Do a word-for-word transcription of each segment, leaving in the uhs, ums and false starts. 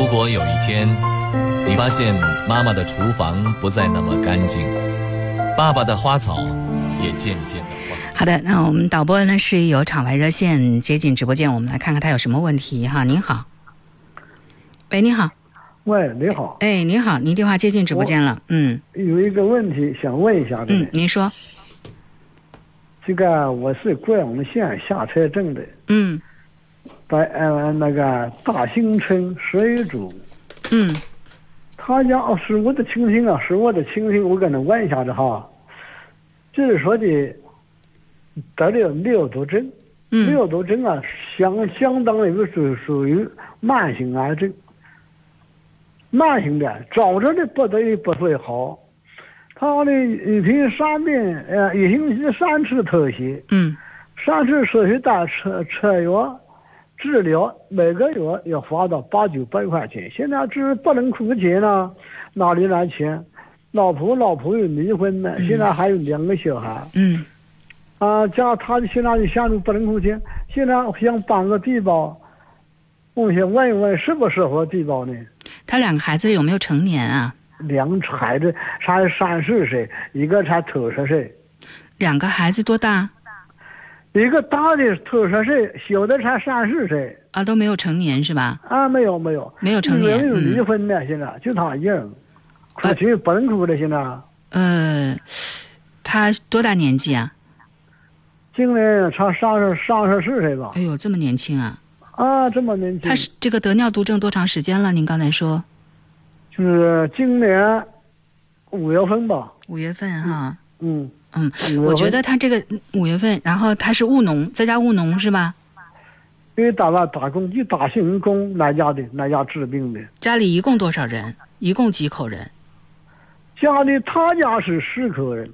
果有一天你发现妈妈的厨房不再那么干净，爸爸的花草也渐渐的荒。 好的，那我们导播呢是有场外热线接进直播间，我们来看看他有什么问题哈。您好，喂，你好。 喂，你好。 哎，你好，您电话接进直播间了。嗯， 有一个问题想问一下的。 嗯，您说。 这个我是贵阳县下车镇的。 嗯。 在呃那个大兴村水主。 嗯。 他家是我的亲戚啊，是我的亲戚，我跟他问一下子哈。就是说的得了尿毒症。嗯。尿毒症啊，相相当于是属于慢性癌症。慢性的，早着的不得不会好。他的一天三遍，呃，一星期三次特写。嗯。三次特写单吃吃药治疗，每个月要花到八九百块钱。现在这不能付钱了，哪里来钱？老婆老婆又离婚了，嗯、现在还有两个小孩。嗯。啊，家他现在就陷入不能付钱，现在想办个低保，我想问一问适不适合低保呢？ 他两个孩子有没有成年啊？ 两个孩子才三十岁，一个才特十岁。 两个孩子多大？ 一个大的特十岁，小的才三十岁。 啊，都没有成年是吧？ 啊，没有没有， 没有成年。 没有离婚的，嗯、现在就他一人，哭去不能哭的现在。 呃，他多大年纪啊？ 今年才三十三十四岁吧。 哎呦，这么年轻啊！ 啊，这么年轻。 他是这个得尿毒症多长时间了？您刚才说， 就是今年五月份吧。 五月份哈。 嗯嗯，我觉得他这个五月份，然后他是务农，在家务农是吧？ 因为打外打工，就打新工来家的，来家治病的。 家里一共多少人？一共几口人？ 家里他家是四口人，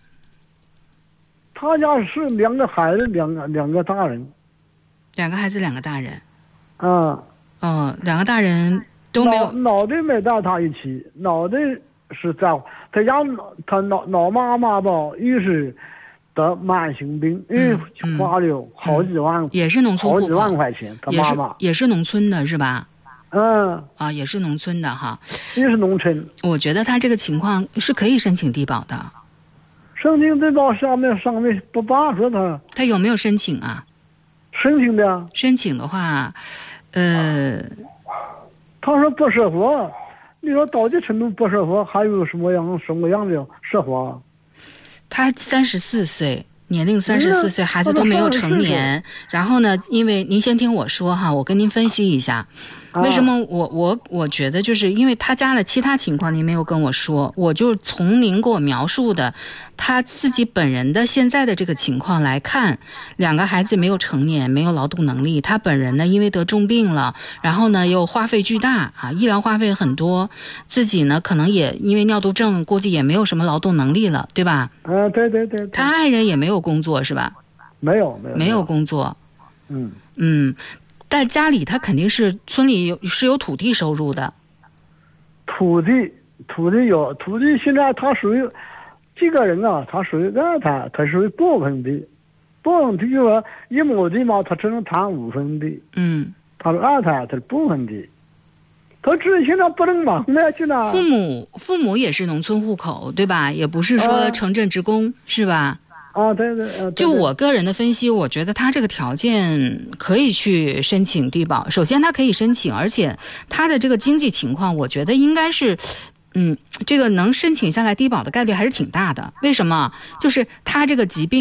他家是两个孩子，两个两个大人。 两个孩子，两个大人。 啊。 哦，两个大人都没有。 脑脑袋没带他一起，脑袋是在他家，他老老妈妈吧，又是得慢性病，因为花了好几万， 嗯嗯、也是农村户口， 好几万块钱。他妈妈也是农村的是吧？ 嗯。 啊，也是农村的哈。 也是农村。 我觉得他这个情况是可以申请低保的。 申请低保上面上面不办说他。 他有没有申请啊？ 申请的。 申请的话，呃， 他说不适合。你说到这程度不适合，还有什么样什么样的适合？ 他三十四岁，年龄三十四岁，孩子都没有成年。然后呢，因为您先听我说哈，我跟您分析一下。为什么我我我觉得就是因为他家的其他情况您没有跟我说，我就从您给我描述的他自己本人的现在的这个情况来看，两个孩子没有成年，没有劳动能力，他本人呢因为得重病了，然后呢又花费巨大啊，医疗花费很多，自己呢可能也因为尿毒症估计也没有什么劳动能力了，对吧？ 啊，对对 对, 对。 他爱人也没有工作是吧？ 没有没有没有工作。 嗯嗯。但家里他肯定是村里有是有土地收入的。 土地土地有土地，现在他属于这个人啊，他属于二胎，他属于部分地，部分地就说一亩地嘛，他只能谈五分地。 嗯， 他是二胎，他是部分地，他自己现在不能忙了，现在。 父母父母也是农村户口，对吧？也不是说城镇职工，啊、是吧？ 啊，对 对, 对, 对。 就我个人的分析，我觉得他这个条件可以去申请低保。首先，他可以申请，而且他的这个经济情况，我觉得应该是，嗯，这个能申请下来低保的概率还是挺大的。为什么？就是他这个疾病。